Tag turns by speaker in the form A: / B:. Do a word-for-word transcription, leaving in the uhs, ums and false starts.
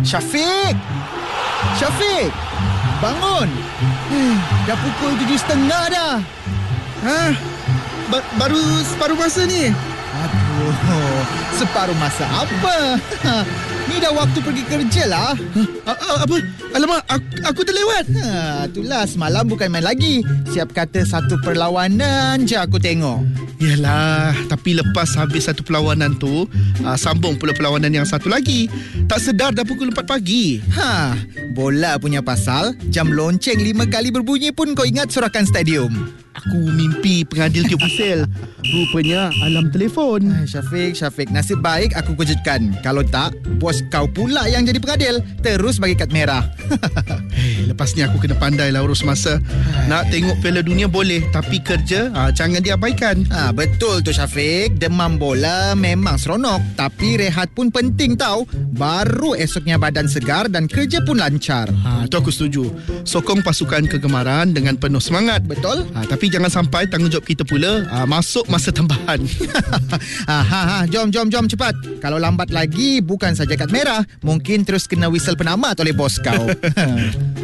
A: Syafiq! Syafiq! Bangun! Eh, dah pukul tujuh setengah dah.
B: Ha? Ba- baru separuh masa ni.
A: Aduh, separuh masa apa? Ni dah waktu pergi kerja lah.
B: Ha? A- a- apa? Alamak, aku, aku terlewat.
A: Ha, itulah semalam bukan main lagi. Siap kata satu perlawanan je aku tengok.
B: Yalah, tapi lepas habis satu perlawanan tu, uh, sambung pula perlawanan yang satu lagi. Tak sedar dah pukul empat pagi.
A: Ha, bola punya pasal, jam lonceng lima kali berbunyi pun kau ingat sorakan stadium.
B: Aku mimpi pengadil tiup whistle. Rupanya alam telefon.
A: Ay, Syafiq, Syafiq, nasib baik aku kejutkan. Kalau tak, bos kau pula yang jadi pengadil. Terus bagi kad merah.
B: Hey, lepas ni aku kena pandai lah urus masa. Nak tengok Piala Dunia boleh, tapi kerja uh, jangan diabaikan.
A: Ha, betul tu Syafiq. Demam bola memang seronok, tapi rehat pun penting tau. Baru esoknya badan segar dan kerja pun lancar.
B: Ha, tu aku setuju. Sokong pasukan kegemaran dengan penuh semangat.
A: Betul?
B: Ha, tapi jangan sampai tanggungjawab kita pula uh, masuk masa tambahan.
A: ha, ha, ha, jom, jom, jom cepat. Kalau lambat lagi, bukan saja kad merah, mungkin terus kena whistle penamat oleh bos kau.